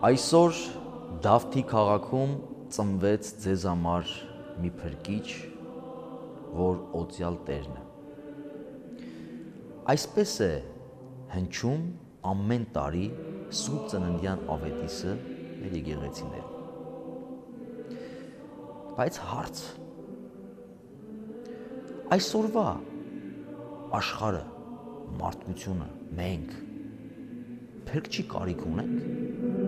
Այսօր Դավթի քաղաքում ծնվեց ձեզ համար մի փրկիչ, որ օծյալ Տերն է։ Այսպես է հնչում ամեն տարի Սուրբ Ծննդյան ավետիսը մեր եկեղեցիներում։ Բայց հարց. այսօրվա աշխարհը, մարդկությունը, մենք փրկչի կարիք ունենք։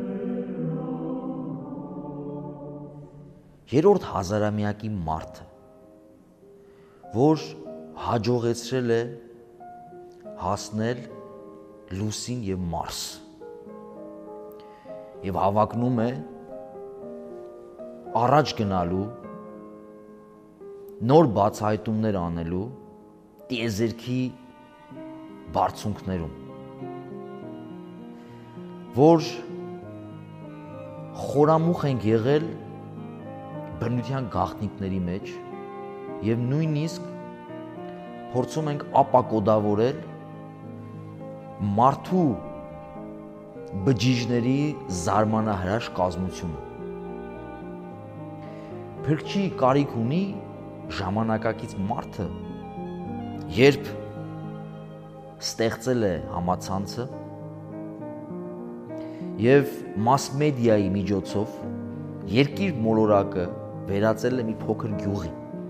Երրորդ հազարամյակի մարդը, որ հաջողեցրել է հասնել լուսին եւ Մարս եւ հավակնում է առաջ գնալու, նոր բացահայտումներ անելու տիեզերքի բարձունքներում, որ խորամուխ ենք եղել բնության գաղտնիքների մեջ եւ նույնիսկ փորձում ենք ապակոդավորել մարդու բջիջների զարմանահրաշ կազմությունը։ Փրկչի կարիք ունի ժամանակակից մարդը, երբ ստեղծել է համացանցը եւ մաս-մեդիայի միջոցով երկիր մոլորակը վերածել է մի փոքր գյուղի։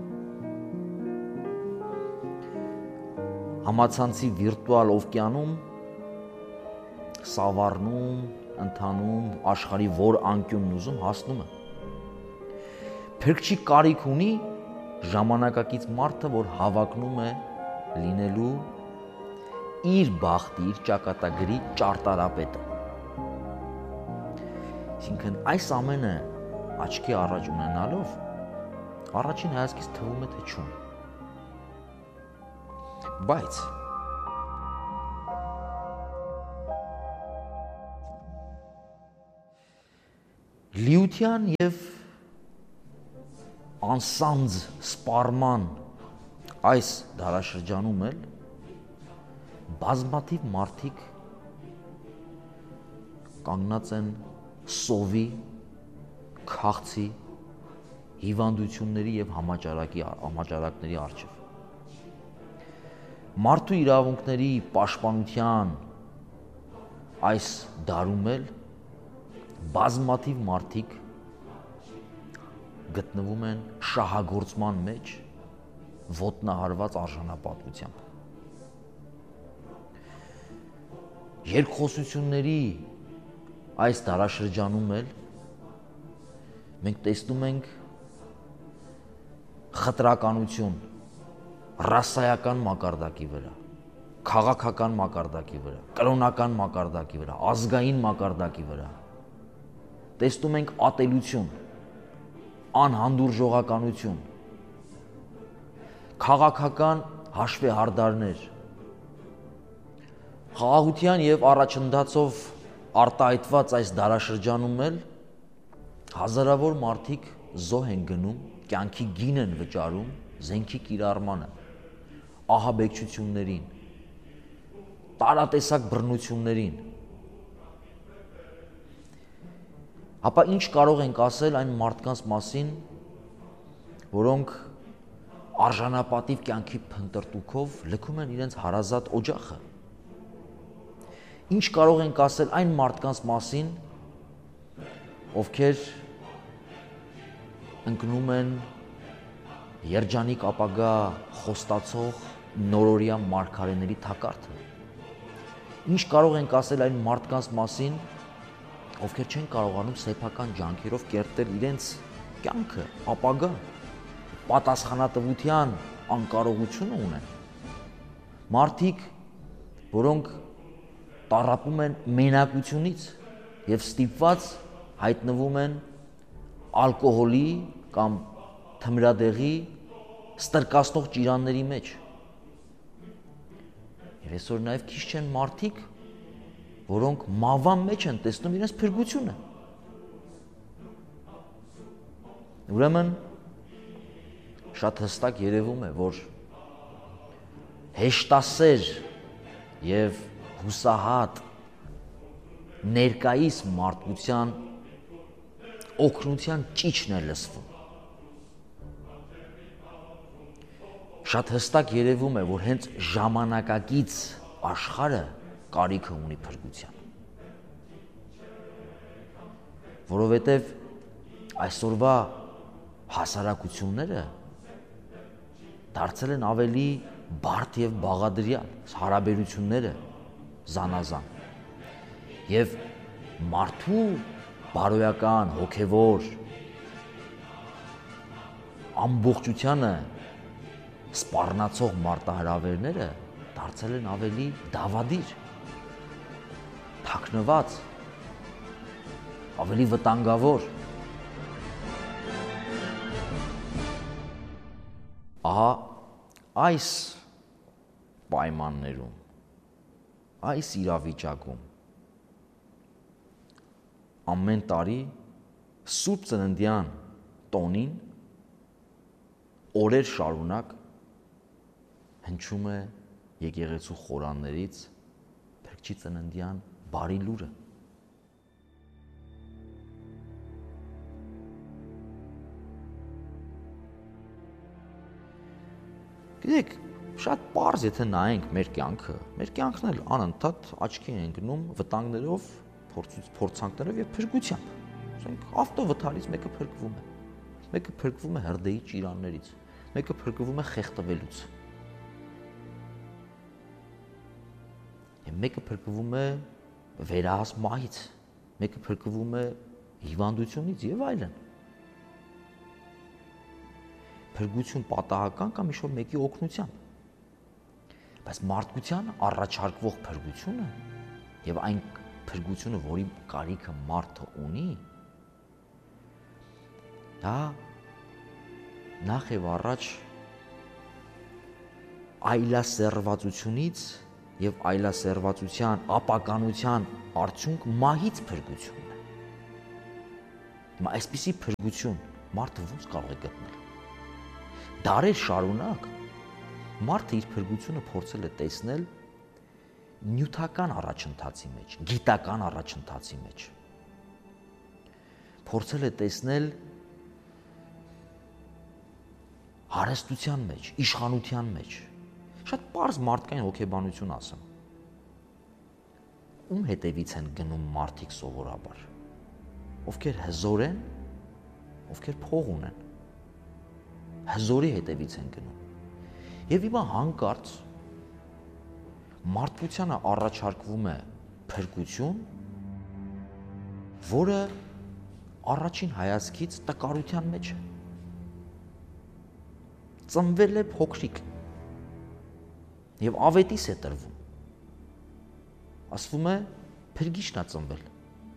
Համացանցի վիրտուալ օվկիանում սավառնում, ընթանում, աշխարհի որ անկյունն ուզում հասնում է։ Փրկչի կարիք ունի ժամանակակից մարդը, որ հավակնում է լինելու իր բախտի, իր ճակատագրի ճարտարապետը։ Այսինքն այս ամենը աչքի առաջ ունենալով, առաջին հայացքից թվում է, թե չունի։ Բայց լիության եւ անսանձ սպառման այս դարաշրջանում էլ բազմաթիվ մարդիկ կանգնած են սովի, քաղցի, հիվանդությունների եւ համաճարակների առջեւ։ Մարդու իրավունքների պաշտպանության այս դարում էլ բազմաթիվ մարդիկ գտնվում են շահագործման մեջ ոտնահարված արժանապատվությամբ։ Երկխոսությունների այս դարաշրջանում էլ մենք տեսնում ենք խտրականություն ռասայական մակարդակի վրա, քաղաքական մակարդակի վրա, կրոնական մակարդակի վրա, ազգային մակարդակի վրա։ Տեսնում ենք ատելություն, անհանդուրժողականություն, քաղաքական հաշվեհարդարներ, խաղաղության եւ առաջընթացով արտահայտված այս դարաշրջանում էլ հազարավոր մարդիկ զոհ են գնում, կյանքի գին են վճարում զենքի կիրառմանը, ահաբեկչություններին, տարատեսակ բռնություններին։ Ապա ինչ կարող ենք ասել այն մարդկանց մասին, որոնք արժանապատիվ կյանքի փնտրտուքով լքում են իրենց հարազատ օջախը։ Ինչ կարող ենք ասել այն մարդկանց մասին, ովքեր ընկնում են երջանիկ ապագա խոստացող նորորյա մարգարեների թակարդը։ Ինչ կարող ենք ասել այն մարդկանց մասին, ովքեր չեն կարողանում սեփական ջանքերով կերտել իրենց կյանքը, ապագա, պատասխանատվության անկարողությունը ունեն։ Մարդիկ, որոնք տառապում են մենակությունից եւ ստիպված հայտնվում են ալկոհոլի կամ թմրադեղի ստրկացնող ճիրանների մեջ։ Եվ այսօր նաեւ քիչ չեն մարդիկ, որոնք մավան մեջ են տեսնում իրենց փրկությունը։ Ուրեմն շատ հստակ երևում է, որ հեշտասեր եւ հուսահատ ներկայիս մարդկության օգնության ճիչն է լսվում։ Շատ հստակ երևում է, որ հենց ժամանակակից աշխարհը կարիքը ունի փրկության։ Որովհետև այսօրվա հասարակությունները դարձել են ավելի բարդ եւ բաղադրյալ, հարաբերությունները զանազան։ Եվ մարդու բարոյական, հոգևոր ամբողջությանը սպառնացող մարտահրավերները դարձել են ավելի դավադիր, թաքնված, ավելի վտանգավոր։ Ահա այս պայմաններում, այս իրավիճակում ամեն տարի Սուրբ Ծննդյան տոնին օրեր շարունակ հնչում է եկեղեցու խորաններից Փրկչի ծննդյան բարի լուրը։ Գիտեք, շատ պարզ եթե նայենք մեր կյանքն էլ անընդհատ աչքի է ընկնում վտանգներով, փորձանքներով եւ փրկությամբ։ Ասենք ավտովթարից մեկը փրկվում է, մեկը փրկվում է հրդեհի ճիրաններից, մեկը փրկվում է խեղդվելուց։ Եվ մեկը փրկվում է վերահաս մահից, մեկը փրկվում է հիվանդությունից եւ այլն։ Փրկություն պատահական կամ ինչ-որ մեկի օգնությամբ։ Բայց մարդկության առաջարկվող փրկությունը եւ այն փրկությունը, որի կարիքը մարդը ունի, դա նախ եւ առաջ այլասերվածությունից եւ այլասերվածության ապականության արդյունք մահից փրկությունն է։ Հիմա այսպիսի փրկություն մարդը ո՞նց կարող է գտնել։ Դարեր շարունակ մարդը իր փրկությունը փորձել է տեսնել նյութական առաջընթացի մեջ, գիտական առաջընթացի մեջ։ Փորձել է տեսնել հարստության մեջ, իշխանության մեջ։ Շատ պարզ մարդկային հոգեբանություն ասեմ։ Ում հետևից են գնում մարդիկ սովորաբար։ Ովքեր հզոր են, ովքեր փող ունեն։ Հզորի հետևից են գնում։ Եվ հիմա հանկարծ մարդկությանը առաջարկվում է փրկություն, որը առաջին հայացքից տկարության մեջ է։ Ծնվել է փոքրիկ եւ ավետիս է տրվում։ Ասվում է փրկիչն է ծնվել։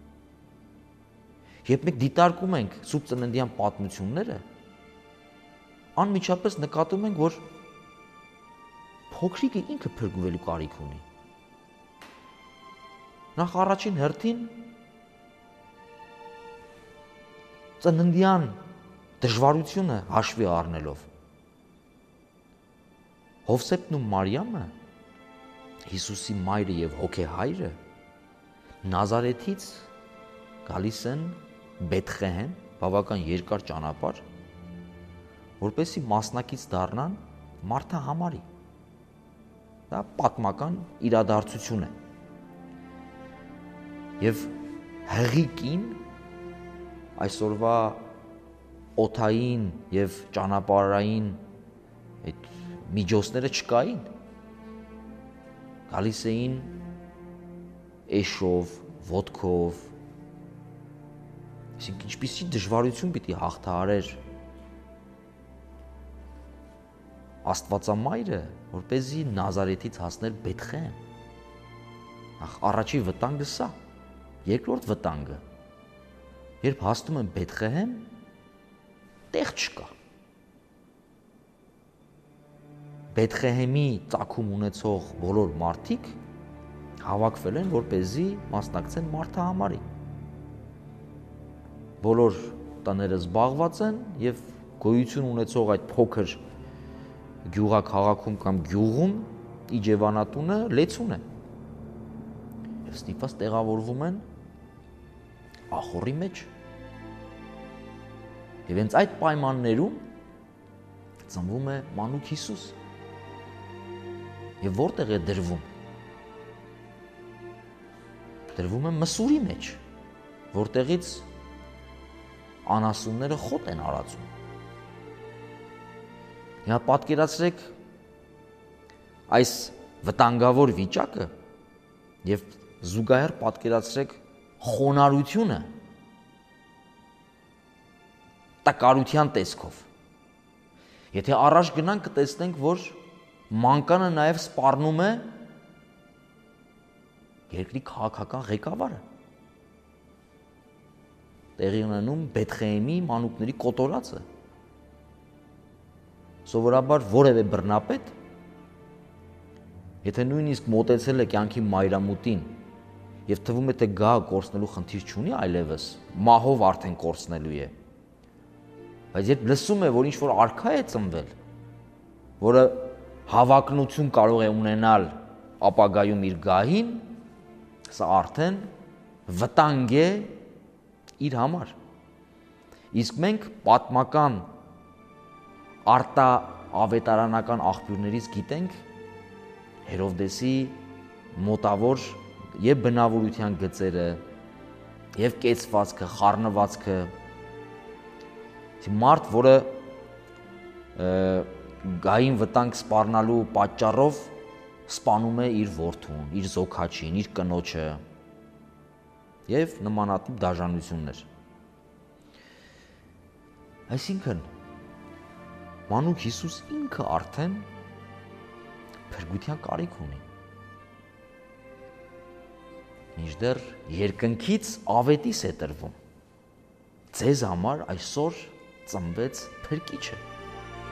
Երբ մենք դիտարկում ենք Սուրբ Ծննդյան պատմությունները, անմիջապես նկատում ենք, որ փոքրիկը ինքը փրկվելու կարիք ունի։ Նախ առաջին հերթին ծննդյան դժվարությունը հաշվի առնելով Հովսեփն ու Մարիամը, Հիսուսի մայրը եւ հոգեհայրը Նազարեթից գալիս են Բեթղեհեմ, բավական երկար ճանապարհ, որպեսզի մասնակից դառնան մարդը համարի։ Դա պատմական իրադարձություն է։ Եվ հղիկին այսօրվա օդային եւ ճանապարհային այդ միջոցները չկային։ Գալիս էին էշով, ոտքով։ Այսինքն ինչպիսի դժվարություն պիտի հաղթահարեր Աստվածամայրը, որպեսզի Նազարեթից հասներ Բեթղեհեմ։ Նախ առաջի վտանգը սա, երկրորդ վտանգը, երբ հասնում են Բեթղեհեմ, տեղ չկա։ Բեթղեհեմի ծագում ունեցող բոլոր մարդիկ հավաքվել են, որպեսզի մասնակցեն մարդահամարի։ Բոլոր տները զբաղված են եւ գոյություն ունեցող այդ փոքր գյուղաքաղաքում կամ գյուղում իջևանատունը լեցուն է։ Եվ ստիպված տեղավորվում են ախորի մեջ։ Եվ հենց այդ պայմաններում ծնվում է մանուկ Հիսուս։ Եվ որտեղ է դրվում։ Դրվում է մսուրի մեջ, որտեղից անասունները խոտ են արածում։ Հիմա պատկերացրեք այս վտանգավոր վիճակը եւ զուգահեռ պատկերացրեք խոնարհությունը տակարության տեսքով։ Եթե առաջ գնանք կտեսնենք, որ մանկանը նաեւ սպառնում է երկրի քաղաքական ղեկավարը։ Տեղի ունենում Բեթխեհեմի մանուկների կոտորածը։ Սովորաբար որևէ բռնապետ, եթե նույնիսկ մոտեցել է կյանքի մայրամուտին եւ թվում է թե գա կորցնելու խնդիր չունի այլևս, մահով արդեն կորցնելու է։ Բայց երբ լսում է, որ ինչ-որ արքա է ծնվել, որը հավակնություն կարող է ունենալ ապագայում իր գահին, սա արդեն վտանգ է իր համար։ Իսկ մենք պատմական արտաավետարանական աղբյուրներից գիտենք Հերովդեսի մոտավոր եւ բնավորության գծերը եւ կեցվածքը, խառնվածքը։ Մարդ, որը գային վտանգ սպառնալու պատճառով սպանում է իր որդուն, իր զոքաչին, իր կնոջը եւ նմանատիպ դաժանություններ։ Այսինքն մանուկ Հիսուս ինքը արդեն փրկության կարիք ունի։ Մինչդեռ երկնքից ավետիս է տրվում։ Ձեզ համար այսօր ծնվեց փրկիչը։